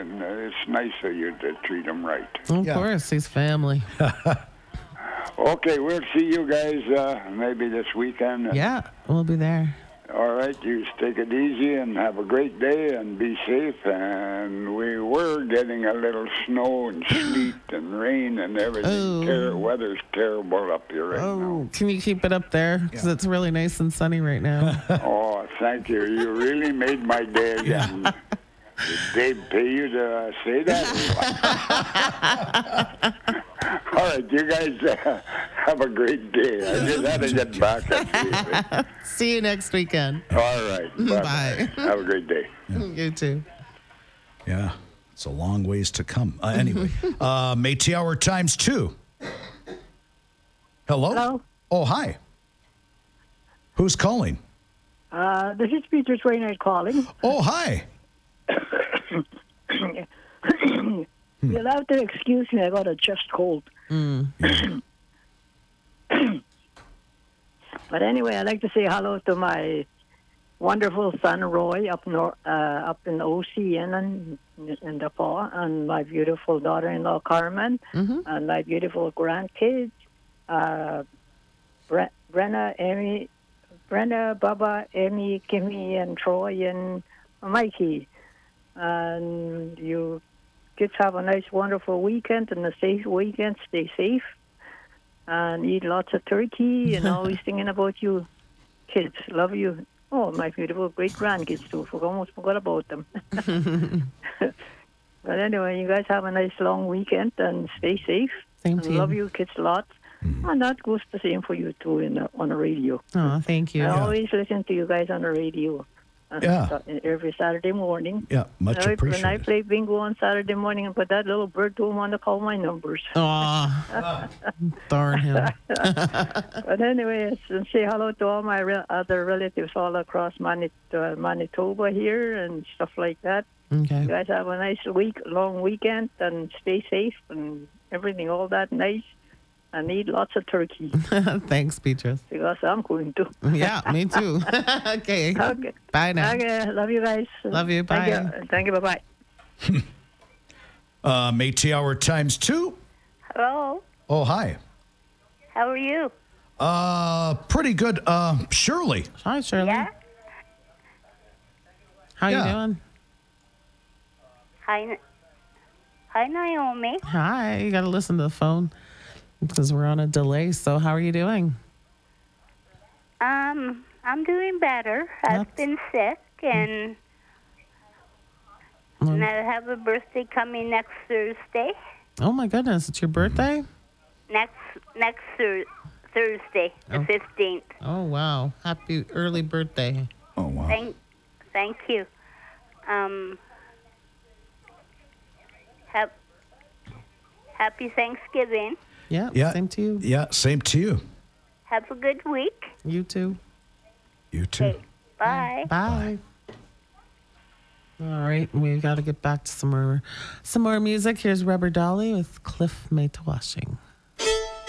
and it's nice of you to treat him right. Of course, he's family. Okay, we'll see you guys maybe this weekend. Yeah, we'll be there. All right, you just take it easy and have a great day and be safe. And we were getting a little snow and sleet and rain and everything. Weather's terrible up here right now. Can you keep it up there? Because it's really nice and sunny right now. Oh, thank you. You really made my day again. Did Dave pay you to say that? All right, you guys have a great day. I just had to get back at you. See you next weekend. All right. Bye. Have a great day. You too. Yeah, it's a long ways to come. Anyway, Métis Hour times 2. Hello? Hello. Oh, hi. Who's calling? This is Peter Swainwright calling. Oh, hi. You'll have to excuse me, I got a chest cold. But anyway, I'd like to say hello to my wonderful son Roy up in OCN and in Depaul, and my beautiful daughter-in-law Carmen, and my beautiful grandkids, Brenna, Bubba, Emmy, Kimmy, and Troy, and Mikey. And you kids have a nice, wonderful weekend and a safe weekend. Stay safe and eat lots of turkey and always thinking about you kids. Love you. Oh, my beautiful great-grandkids, too. Almost forgot about them. But anyway, you guys have a nice, long weekend and stay safe. Same to you. Love you kids lots. And that goes the same for you, too, on the radio. Oh, thank you. I always listen to you guys on the radio. Every Saturday morning. Yeah, much appreciated. When I play bingo on Saturday morning and put that little bird don't want to call my numbers. Aw, darn him. But anyway, say hello to all my other relatives all across Manitoba here and stuff like that. Okay. You guys have a nice long weekend and stay safe and everything, all that nice. And eat lots of turkey. Thanks, Beatrice. Because I'm going to. Yeah, me too. Okay. Bye now. Okay. Love you guys. Love you. Bye. Thank you. Bye-bye. Métis Hour times 2. Hello. Oh, hi. How are you? Pretty good. Shirley. Hi, Shirley. Yeah? How you doing? Hi, Naomi. Hi. You got to listen to the phone because we're on a delay. So how are you doing? I'm doing better. I've been sick and I have a birthday coming next Thursday. Oh my goodness, it's your birthday? Next Thursday, the 15th. Oh wow. Happy early birthday. Oh wow. Thank you. Happy Thanksgiving. Yeah, same to you. Yeah, same to you. Have a good week. You too. You too. Okay, bye. Bye. All right, we've got to get back to some more music. Here's Rubber Dolly with Cliff Made to Washing.